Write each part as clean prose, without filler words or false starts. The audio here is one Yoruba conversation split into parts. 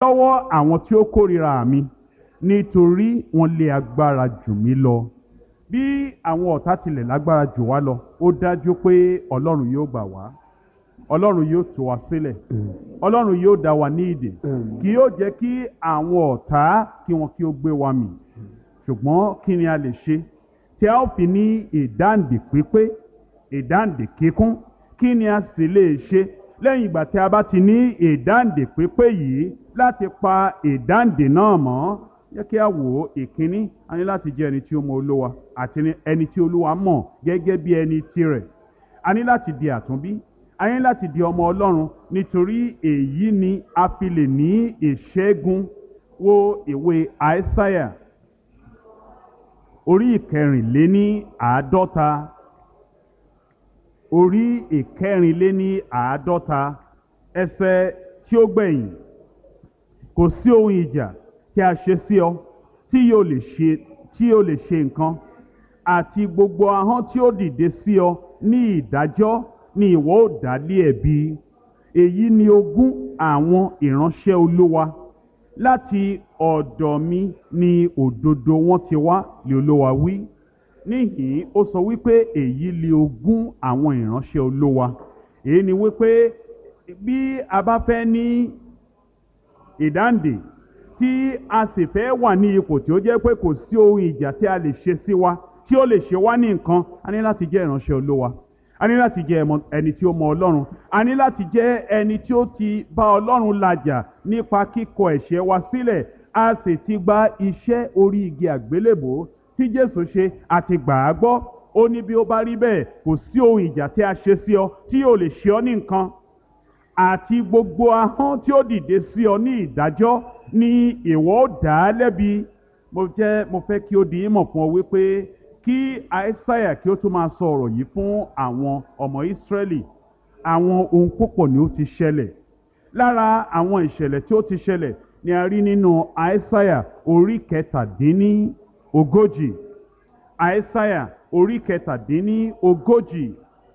lọ́wọ́ àwọn tí ó kórìíra mi nítorí wọ́n lé agbára jù mí lọ. Bí àwọn ọ̀tá tilẹ̀ lágbára jù wá lọ, ó dájú pé Ọlọ́run yóò gbà wá. Ọlọ́run yóò tú wa sílẹ̀. Ọlọ́run yóò dá wa ní ìdè. Kì yóò jẹ́ kí àwọn ọ̀tá kí ó gbé wa mì. Ṣùgbọ́n kí ni a lè ṣe tí a ó fi ní ìdáǹdè pípé, ìdáǹdè kíkún? Kí ni a sì lè ṣe lẹ́yìn ìgbà tí a bá ti ní ìdáǹdè pípé yìí láti pa ìdáǹdè náà mọ́? Jẹ́ kí a wò ó. Ìkíní, a ní láti jẹ́ ẹni tí ó mọ Olúwa àti ẹni tí Olúwa mọ̀ gẹ́gẹ́ bí ẹni tirẹ̀. A ní láti di àtúnbí. A ní láti di ọmọ Ọlọ́run, nítorí èyí ni a fi lè ní ìṣẹ́gun. Wo ìwé Àìsáyà orí ìkẹrìnléní-àádọ́ta. Orí ìkẹrìnléní-àádọ́ta ẹsẹ̀ tí ó gbẹ̀yìn. Kò sí ohun ìjà tí a ṣe sí ọ tí yóò lè ṣe nǹkan, àti gbogbo ahọ́n tí ó dìde sí ọ ní ìdájọ́ ni ìwọ ó dá lé ẹ̀bi. Èyí ni ogún àwọn ìránṣẹ́ Olúwa, láti ọ̀dọ̀ mi ni òdodo wọn ti wá, lé Olúwa wí. Níhìn-ín ó sọ wípé èyí ni ogún àwọn ìránṣẹ́ Olúwa. Èyí ni wípé bí a bá fẹ́ ní ìdáǹdè tí a sì fẹ́ wà ní ipò tí ó jẹ́ pé kò sí ohun ìjà tí a lè ṣe sí wa tí ó lè ṣe wá ní nǹkan, a ní láti jẹ́ ìránṣẹ́ Olúwa. A ní láti jẹ́ ẹni tí ó mọ Ọlọ́run. A ní láti jẹ́ ẹni tí ó ti bá Ọlọ́run làjà nípa kíkọ ẹ̀ṣẹ̀ wa sílẹ̀. A sì ti gba iṣẹ́ orí igi àgbélébò tí Jésù ṣe àti gbà á gbọ́. Ó ní bí ó bá rí bẹ́ẹ̀, kò sí ohun ìjà tí a ṣe sí ọ tí yóò lè ṣe ọ ní nǹkan, àti gbogbo ahọ́n tí ó dìde sí ọ ní ìdájọ́ ni ìwọ ó dá lẹ́bi. Mo fẹ́ kí ó di ìmọ̀ fún ọ wípé kí Àìsáyà kí ó tún máa sọ ọ̀rọ̀ yìí fún àwọn ọmọ Ísírẹ́lì, àwọn ohun púpọ̀ ni ó ti ṣẹlẹ̀. Lára àwọn ìṣẹ̀lẹ̀ tí ó ti ṣẹlẹ̀ ni a rí nínú Àìsáyà orí kẹtàdínní-ogójì. Àìsáyà orí kẹtàdínní-ogójì.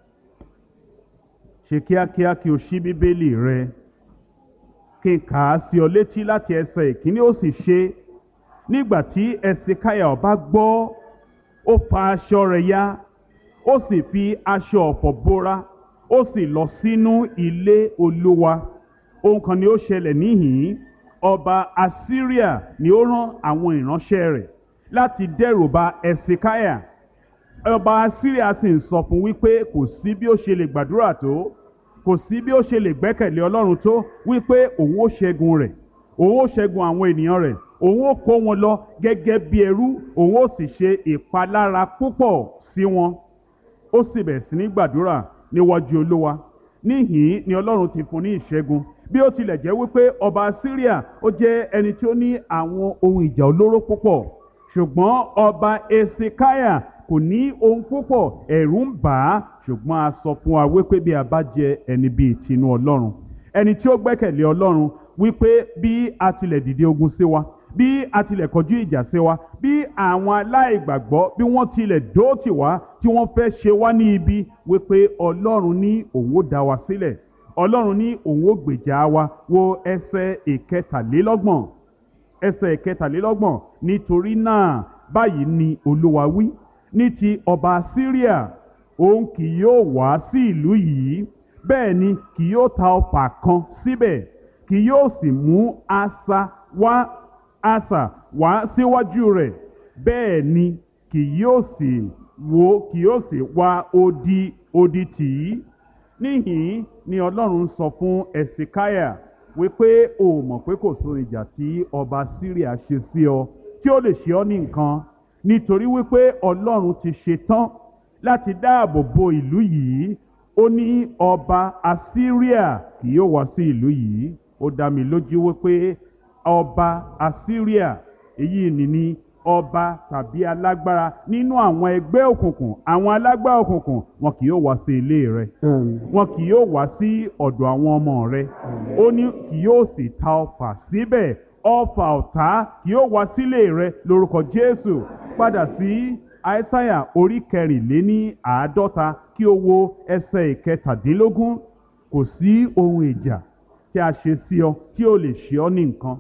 Ṣe kíákíá kí o ṣí Bíbélì rẹ, kí n kà á sí ọ létí láti ẹsẹ̀ ìkíní. Ó sì ṣe, nígbà tí Ẹsẹkáyà ọba gbọ́, ó fa aṣọ rẹ̀ ya, ó sì fi aṣọ ọ̀fọ̀ bora, ó sì lọ sínú ilé Olúwa. Ohun kan ni ó ṣẹlẹ̀ níhìn-ín. Ọba Assyria ni ó rán àwọn ìránṣẹ́ rẹ̀ láti dẹ́rùba Ẹsẹkáyà. Ọba Assyria sì ń sọ fún wípé kò sí bí ó ṣe lè gbàdúrà tó, kò sí bí ó ṣe lè gbẹ́kẹ̀lé Ọlọ́run tó, wípé òun ó ṣẹ́gun rẹ̀, òun ó ṣẹ́gun àwọn ènìyàn rẹ̀, òun ó kó wọn lọ gẹ́gẹ́ bí ẹrú, òun ó sì ṣe ìpalára púpọ̀ sí wọn. Ó sì bẹ̀rẹ̀ sí ní gbàdúrà níwájú Olúwa. Níhìn-ín ni Ọlọ́run ti fún ní ìṣẹ́gun. Bí ó tilẹ̀ jẹ́ wípé ọba Assyria ó jẹ́ ẹni tí ó ní àwọn ohun ìjà olóró púpọ̀, ṣùgbọ́n ọba Ẹsẹkáyà kò ní ohun púpọ̀. Ẹ̀rù ń bà á, ṣùgbọ́n a sọ fún wa wípé bí a bá jẹ́ ẹni bíi tinú Ọlọ́run, ẹni tí ó gbẹ́kẹ̀lé Ọlọ́run, wípé bí a tilẹ̀ dìde ogun sí wa, bí a tilẹ̀ kọjú ìjà sí wa, bí àwọn aláìgbàgbọ́ bí wọ́n tilẹ̀ dóòtì wá tí wọ́n fẹ́ ṣe wá ní ibi, wípé Ọlọ́run ní òun ó dá wa sílẹ̀. Ọlọ́run ní òun ó gbèjà wa. Wo ẹsẹ̀ ìkẹtàlélọ́gbọ̀n. Ẹsẹ̀ ìkẹtàlélọ́gbọ̀n. Nítorí náà báyìí ni Olúwa wí, ní ti ọba Assyria, òun kì yóò wá sí ìlú yìí, bẹ́ẹ̀ ni kì yóò ta ọfà kan síbẹ̀, kì yóò sì mú asà wá síwájú rẹ̀, bẹ́ẹ̀ ni kì yóò sì wá odi tì í. Níhìn-ín ni Ọlọ́run sọ fún Ẹsẹkáyà wípé o mọ̀ pé kò sóhun ìjà tí ọba Síríà ṣe sí ọ tí ó lè ṣe ọ́ ní nǹkan, nítorí wípé Ọlọ́run ti ṣe tán láti dáàbò bo ìlú yìí. Ó ní ọba Assyria kì yóò wá sí ìlú yìí. Ó dá mi lójú wípé ọba Assyria, èyí ni ọba tàbí alágbára nínú àwọn ẹgbẹ́ òkùnkùn, àwọn alágbára òkùnkùn, wọn kì yóò wá sí ilé rẹ, wọn kì yóò wá sí ọ̀dọ̀ àwọn ọmọ rẹ. Ó ní kì yóò sì ta ọfà síbẹ̀. Ọfà ọ̀tá kì yóò wá sílé rẹ lórúkọ Jésù. Padà sí Àìsáyà orí kẹrìnléní-àádọ́ta kí o wo ẹsẹ̀ ìkẹtàdínlógún. Kò sí ohun ìjà tí a ṣe sí ọ tí ó lè ṣe ọ́ ní nǹkan,